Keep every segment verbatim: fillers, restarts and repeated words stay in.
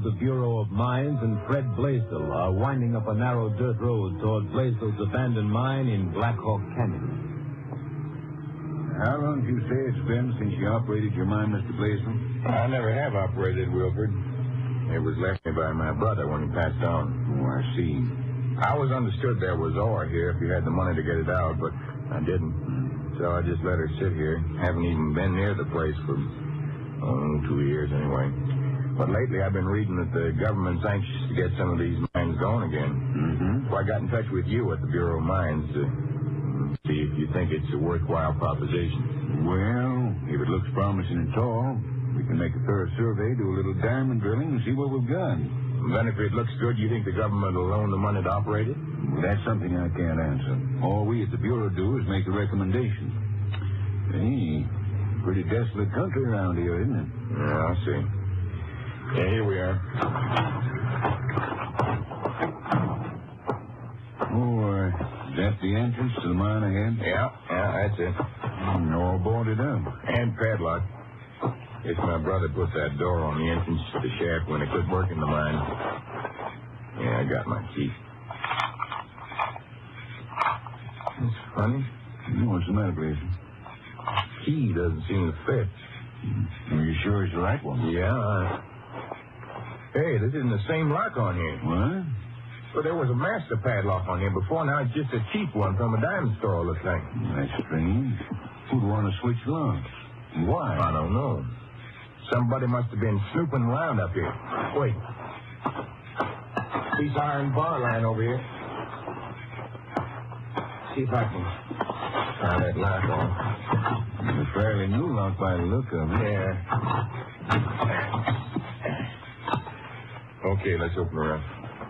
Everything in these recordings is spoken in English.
the Bureau of Mines and Fred Blaisdell are winding up a narrow dirt road toward Blaisdell's abandoned mine in Black Hawk Canyon. How long do you say it's been since you operated your mine, Mister Blaisdell? I never have operated, Wilford. It was left me by my brother when he passed on. Oh, I see. I always understood there was ore here if you had the money to get it out, but I didn't. So I just let her sit here. Haven't even been near the place for, oh, two years anyway. But lately I've been reading that the government's anxious to get some of these mines going again. Mm-hmm. So I got in touch with you at the Bureau of Mines to see if you think it's a worthwhile proposition. Well, if it looks promising at all, we can make a thorough survey, do a little diamond drilling, and see what we've got. And then if it looks good, you think the government will loan the money to operate it? Well, that's something I can't answer. All we at the Bureau do is make a recommendation. Hey, pretty desolate country around here, isn't it? Yeah, I see. Yeah, here we are. Oh, uh, is that the entrance to the mine ahead? Yeah, yeah, that's it. Mm, all boarded up. And padlocked. Guess my brother put that door on the entrance to the shaft when he quit working the mine. Yeah, I got my key. It's funny. What's the matter, Blaisdell? Key doesn't seem to fit. Are you sure it's the right one? Yeah. I... Hey, this isn't the same lock on here. What? Well, there was a master padlock on here before. Now it's just a cheap one from a diamond store, looks like. That's strange. Who'd want to switch locks? Why? I don't know. Somebody must have been snooping around up here. Wait. Piece of iron bar line over here. See if I can find that lock on. It's a fairly new lock by the look of it. Yeah. Okay, let's open her up.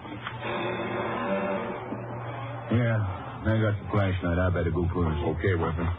Yeah, I got the flashlight. I better go first. Okay, Wilford.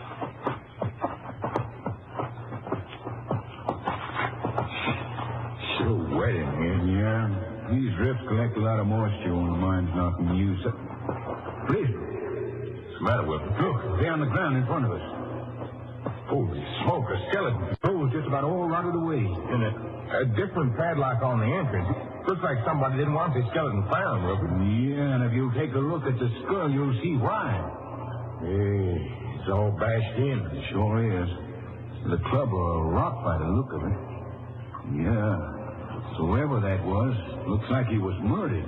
So wet in here. Yeah, these drifts collect a lot of moisture when the mine's not in use. Please. What's the matter, Wilford? Look, there on the ground in front of us. Holy smoke, a skeleton. Froze just about all rotted away. And a, a different padlock on the entrance. Looks like somebody didn't want the skeleton found, Wilford. Yeah, and if you take a look at the skull, you'll see why. Hey, it's all bashed in. It sure is. The club or a rock by the look of it. Yeah. So whoever that was, looks like he was murdered.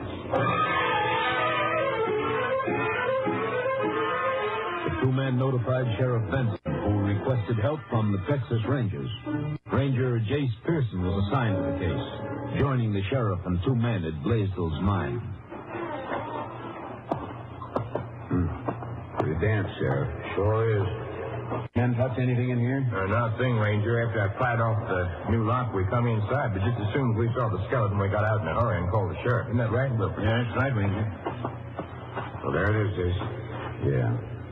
The two men notified Sheriff Benson, who requested help from the Texas Rangers. Ranger Jace Pearson was assigned to the case, joining the sheriff and two men at Blaisdell's mine. Hmm. Pretty damp, Sheriff. Sure is. Can't touch anything in here? Uh, not a thing, Ranger. After I pried off the new lock, we come inside, but just as soon as we saw the skeleton, we got out in a hurry and called the sheriff. Isn't that right, Wilford? Yeah, that's right, Ranger. Well, there it is, Jace. Yeah.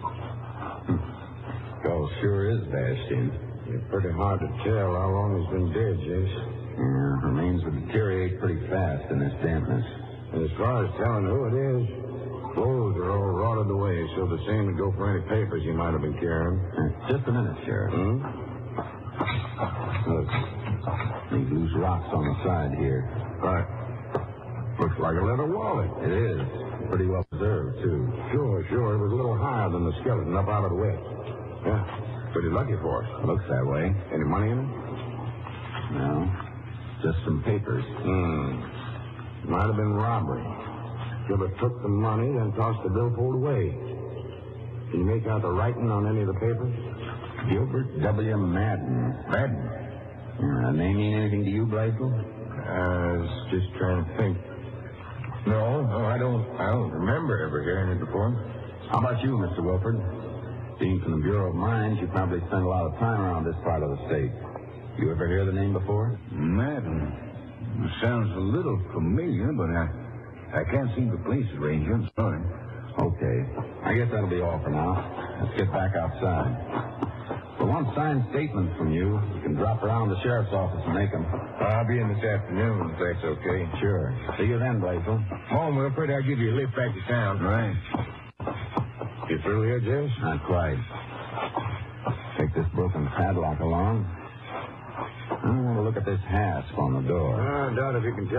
Skull sure is bashed in. It's pretty hard to tell how long he's been dead, Jace. Yeah, remains would deteriorate pretty fast in this dampness. And as far as telling who it is, clothes are all rotted away, so the same would go for any papers he might have been carrying. Uh, just a minute, Sheriff. Hmm? Look, these loose rocks on the side here. Right. Looks like a leather wallet. It is. Pretty well preserved, too. Sure, sure. It was a little higher than the skeleton up out of the wet. Yeah. Pretty lucky for us. Looks that way. Any money in it? No. Just some papers. Hmm. Might have been robbery. Killer took the money, then tossed the billfold away. Can you make out the writing on any of the papers? Gilbert W. Madden. Madden? Uh, name mean anything to you, Blaisdell? I was just trying to think. No, no, I don't. I don't remember ever hearing it before. How about you, Mister Wilford? Being from the Bureau of Mines, you probably spent a lot of time around this part of the state. You ever hear the name before? Madden. Sounds a little familiar, but I, I can't seem to place it, Ranger. I'm sorry. Okay. I guess that'll be all for now. Let's get back outside. For one signed statement from you, you can drop around the sheriff's office and make them. I'll be in this afternoon, if that's okay. Sure. See you then, Blaisdell. Home, Wilfred. I'll give you a lift back to town. Right. You through here, James? Not quite. Take this broken padlock along. I want to look at this hasp on the door. I doubt if you can tell.